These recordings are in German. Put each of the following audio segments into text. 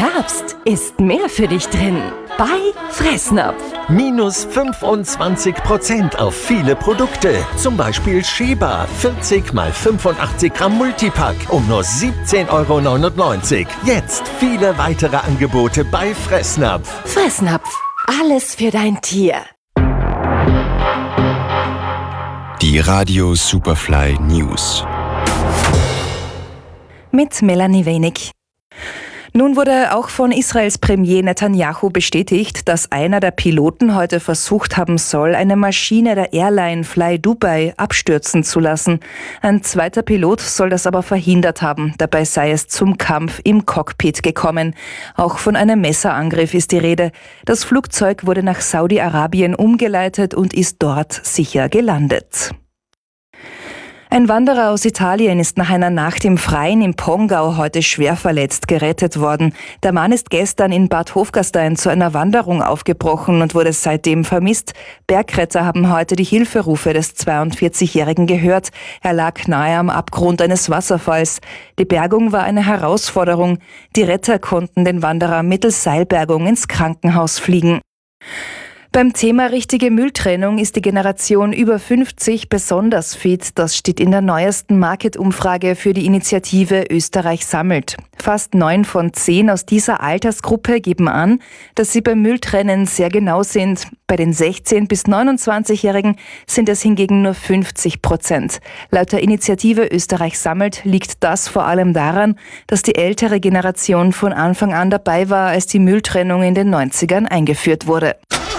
Herbst ist mehr für dich drin. Bei Fressnapf. Minus 25% auf viele Produkte. Zum Beispiel Sheba 40 x 85 Gramm Multipack um nur 17,99 €. Jetzt viele weitere Angebote bei Fressnapf. Fressnapf. Alles für dein Tier. Die Radio Superfly News. Mit Melanie Wenig. Nun wurde auch von Israels Premier Netanyahu bestätigt, dass einer der Piloten heute versucht haben soll, eine Maschine der Airline Fly Dubai abstürzen zu lassen. Ein zweiter Pilot soll das aber verhindert haben. Dabei sei es zum Kampf im Cockpit gekommen. Auch von einem Messerangriff ist die Rede. Das Flugzeug wurde nach Saudi-Arabien umgeleitet und ist dort sicher gelandet. Ein Wanderer aus Italien ist nach einer Nacht im Freien im Pongau heute schwer verletzt gerettet worden. Der Mann ist gestern in Bad Hofgastein zu einer Wanderung aufgebrochen und wurde seitdem vermisst. Bergretter haben heute die Hilferufe des 42-Jährigen gehört. Er lag nahe am Abgrund eines Wasserfalls. Die Bergung war eine Herausforderung. Die Retter konnten den Wanderer mittels Seilbergung ins Krankenhaus fliegen. Beim Thema richtige Mülltrennung ist die Generation über 50 besonders fit. Das steht in der neuesten Market-Umfrage für die Initiative Österreich sammelt. Fast 9 von 10 aus dieser Altersgruppe geben an, dass sie beim Mülltrennen sehr genau sind. Bei den 16- bis 29-Jährigen sind es hingegen nur 50%. Laut der Initiative Österreich sammelt liegt das vor allem daran, dass die ältere Generation von Anfang an dabei war, als die Mülltrennung in den 90ern eingeführt wurde.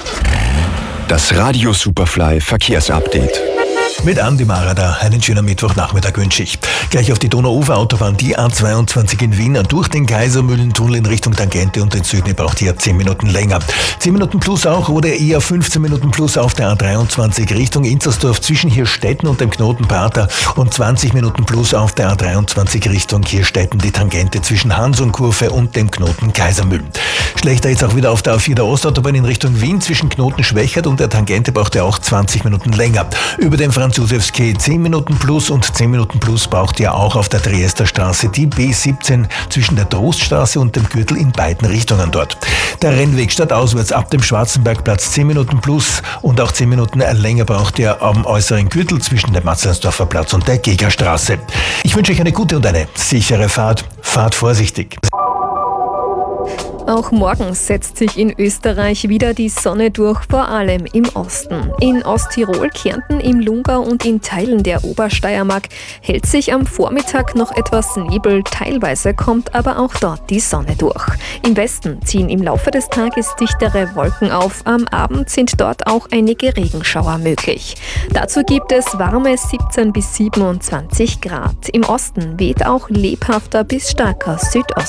Das Radio Superfly Verkehrsupdate. Mit Andi Marada einen schönen Mittwochnachmittag wünsche ich. Gleich auf die Donauuferautobahn, die A22 in Wien, durch den Kaisermühlentunnel in Richtung Tangente und den Süden braucht ihr 10 Minuten länger. 10 Minuten plus auch oder eher 15 Minuten plus auf der A23 Richtung Inzersdorf zwischen Hirstetten und dem Knoten Prater und 20 Minuten plus auf der A23 Richtung Hirstetten die Tangente zwischen Hansonkurve und dem Knoten Kaisermühlen. Schlechter jetzt auch wieder auf der A4 der Ostautobahn in Richtung Wien zwischen Knoten Schwächert und der Tangente braucht ihr auch 20 Minuten länger. Über den Franz-Josefs-Quai 10 Minuten plus und 10 Minuten plus braucht ihr auch auf der Triester Straße die B17 zwischen der Troststraße und dem Gürtel in beiden Richtungen dort. Der Rennweg stadtauswärts ab dem Schwarzenbergplatz 10 Minuten plus und auch 10 Minuten länger braucht ihr am äußeren Gürtel zwischen dem Matzleinsdorfer Platz und der Gegerstraße. Ich wünsche euch eine gute und eine sichere Fahrt. Fahrt vorsichtig. Auch morgen setzt sich in Österreich wieder die Sonne durch, vor allem im Osten. In Osttirol, Kärnten, im Lungau und in Teilen der Obersteiermark hält sich am Vormittag noch etwas Nebel, teilweise kommt aber auch dort die Sonne durch. Im Westen ziehen im Laufe des Tages dichtere Wolken auf, am Abend sind dort auch einige Regenschauer möglich. Dazu gibt es warme 17 bis 27 Grad. Im Osten weht auch lebhafter bis starker Südost.